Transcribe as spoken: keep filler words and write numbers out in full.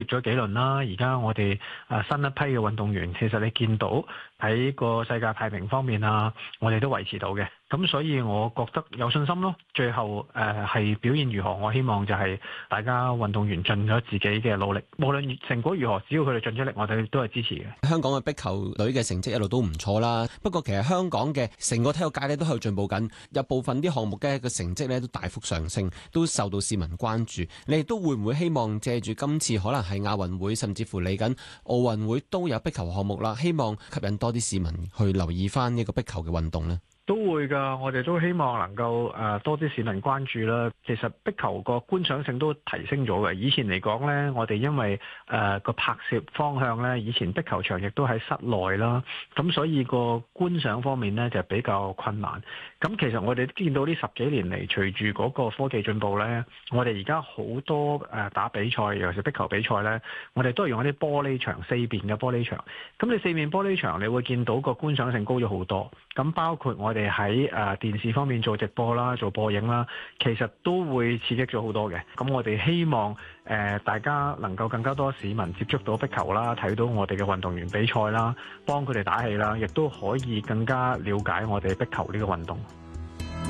咗幾輪啦，而家我哋誒新一批嘅運動員，其實你見到喺個世界排名方面啊，我哋都維持到嘅。咁所以我覺得有信心咯。最後誒係表現如何，我希望就係大家運動員盡咗自己嘅努力，無論成果如何，只要佢哋盡咗力，我哋都係支持嘅。 香港嘅壁球隊嘅成績一路都唔錯啦，不過其實香港嘅成個體育界咧都係進步緊，有部分啲項目嘅個成績咧都大幅上升，都受到市民關注。你哋都會唔會希望借住今次可能係亞運會，甚至乎嚟緊奧運會都有壁球項目啦，希望吸引多啲市民去留意翻呢個壁球嘅運動呢？ 都會㗎，我哋都希望能夠誒、呃、多啲市民關注啦。其實壁球個觀賞性都提升咗嘅。以前嚟講呢，我哋因為誒個、呃、拍攝方向呢，以前壁球場亦都喺室內啦，咁所以個觀賞方面呢就比較困難。咁其實我哋見到呢十幾年嚟，隨住嗰個科技進步呢，我哋而家好多誒打比賽，尤其是壁球比賽呢，我哋都係用一啲玻璃場，四邊嘅玻璃場。咁你四面玻璃場，你會見到個觀賞性高咗好多。咁包括我哋喺誒電視方面做直播啦、做播映啦，其實都會刺激咗好多嘅。咁我哋希望誒、呃、大家能夠更加多市民接觸到壁球啦，睇到我哋嘅運動員比賽啦，幫佢哋打氣啦，亦都可以更加了解我哋壁球呢個運動。